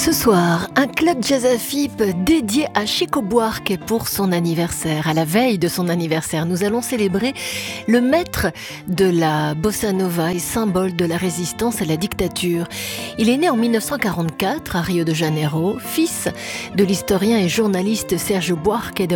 Ce soir, un club jazz à FIP dédié à Chico Buarque pour son anniversaire. À la veille de son anniversaire, nous allons célébrer le maître de la bossa nova et symbole de la résistance à la dictature. Il est né en 1944 à Rio de Janeiro, fils de l'historien et journaliste Sergio Buarque de